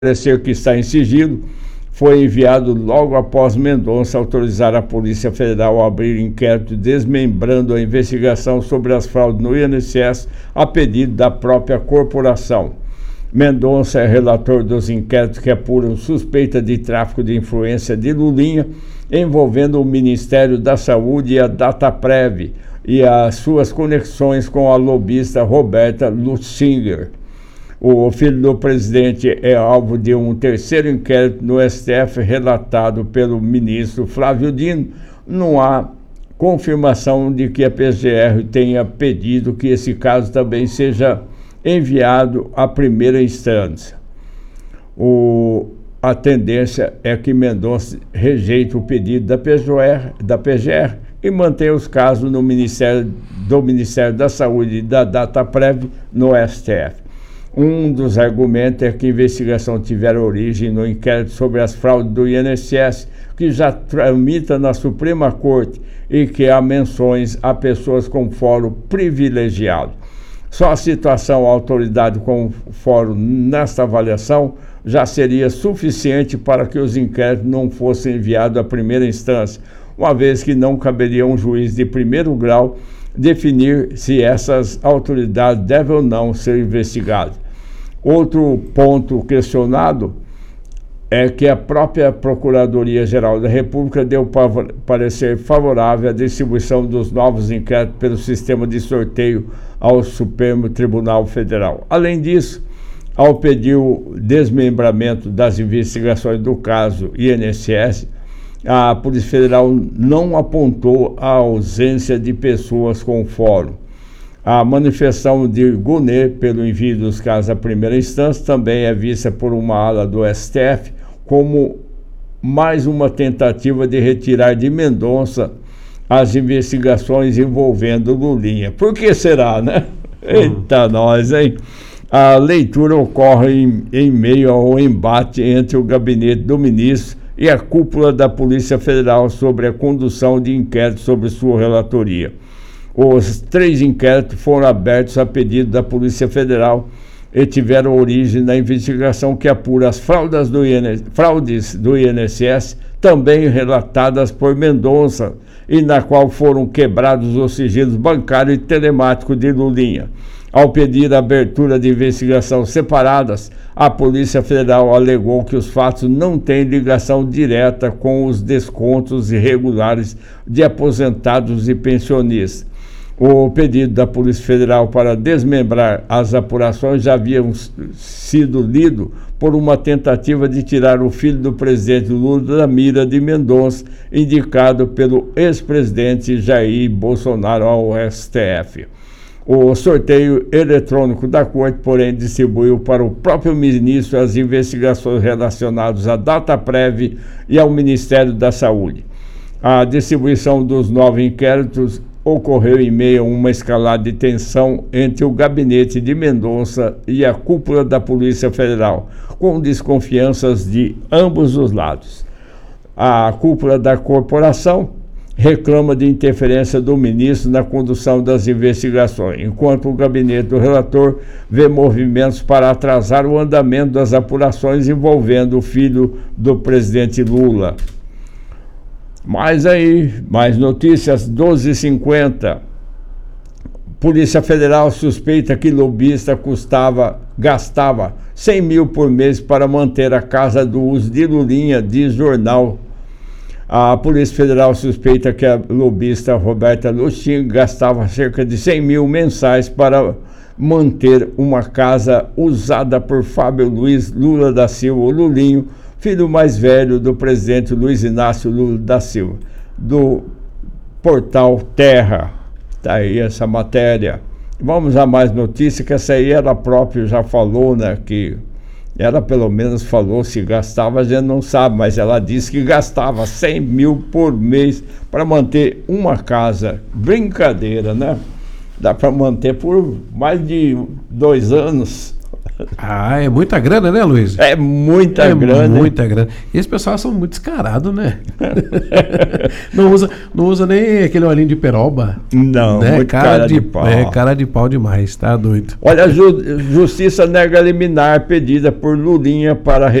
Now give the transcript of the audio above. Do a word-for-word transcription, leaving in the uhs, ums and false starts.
parecer que está em sigilo, foi enviado logo após Mendonça autorizar a Polícia Federal a abrir inquérito desmembrando a investigação sobre as fraudes no I N S S a pedido da própria corporação. Mendonça é relator dos inquéritos que apuram suspeita de tráfico de influência de Lulinha envolvendo o Ministério da Saúde e a Dataprev e as suas conexões com a lobista Roberta Luxinger. O filho do presidente é alvo de um terceiro inquérito no S T F relatado pelo ministro Flávio Dino. Não há confirmação de que a P G R tenha pedido que esse caso também seja enviado à primeira instância. O, a tendência é que Mendonça rejeite o pedido da P G R, da P G R e mantenha os casos no Ministério, do Ministério da Saúde e da Dataprev no S T F. Um dos argumentos é que a investigação tiver origem no inquérito sobre as fraudes do I N S S, que já tramita na Suprema Corte e que há menções a pessoas com fórum privilegiado. Só a situação à autoridade com fórum nesta avaliação já seria suficiente para que os inquéritos não fossem enviados à primeira instância, uma vez que não caberia a um juiz de primeiro grau definir se essas autoridades devem ou não ser investigadas. Outro ponto questionado é que a própria Procuradoria-Geral da República deu parecer favorável à distribuição dos novos inquéritos pelo sistema de sorteio ao Supremo Tribunal Federal. Além disso, ao pedir o desmembramento das investigações do caso I N S S, a Polícia Federal não apontou a ausência de pessoas com fórum. A manifestação de Gunê pelo envio dos casos à primeira instância também é vista por uma ala do S T F como mais uma tentativa de retirar de Mendonça as investigações envolvendo Lulinha. Por que será, né? Eita, nós, hein? A leitura ocorre em, em meio ao embate entre o gabinete do ministro e a cúpula da Polícia Federal sobre a condução de inquérito sobre sua relatoria. Os três inquéritos foram abertos a pedido da Polícia Federal e tiveram origem na investigação que apura as fraudes do I N S S, fraudes do I N S S, também relatadas por Mendonça, e na qual foram quebrados os sigilos bancário e telemático de Lulinha. Ao pedir a abertura de investigação separadas, a Polícia Federal alegou que os fatos não têm ligação direta com os descontos irregulares de aposentados e pensionistas. O pedido da Polícia Federal para desmembrar as apurações já havia sido lido por uma tentativa de tirar o filho do presidente Lula da mira de Mendonça, indicado pelo ex-presidente Jair Bolsonaro ao S T F. O sorteio eletrônico da Corte, porém, distribuiu para o próprio ministro as investigações relacionadas à Dataprev e ao Ministério da Saúde. A distribuição dos novos inquéritos ocorreu em meio a uma escalada de tensão entre o gabinete de Mendonça e a cúpula da Polícia Federal, com desconfianças de ambos os lados. A cúpula da corporação reclama de interferência do ministro na condução das investigações, enquanto o gabinete do relator vê movimentos para atrasar o andamento das apurações envolvendo o filho do presidente Lula. Mas aí, mais notícias, doze e cinquenta. Polícia Federal suspeita que lobista custava, gastava cem mil por mês para manter a casa do uso de Lulinha, diz jornal. A Polícia Federal suspeita que a lobista Roberta Luxing gastava cerca de cem mil mensais para manter uma casa usada por Fábio Luiz Lula da Silva, o Lulinho, filho mais velho do presidente Luiz Inácio Lula da Silva, do portal Terra. Está aí essa matéria. Vamos a mais notícias, que essa aí ela própria já falou, né, que ela pelo menos falou, se gastava a gente não sabe, mas ela disse que gastava cem mil por mês para manter uma casa. Brincadeira, né? Dá para manter por mais de dois anos. Ah, é muita grana, né, Luiz? É muita é grana. muita grana. E esse pessoal são muito descarados, né? não, usa, não usa nem aquele olhinho de peroba. Não, né? muito cara, cara de, de pau. É, cara de pau demais, tá doido. Olha, a ju- Justiça nega liminar pedida por Lulinha para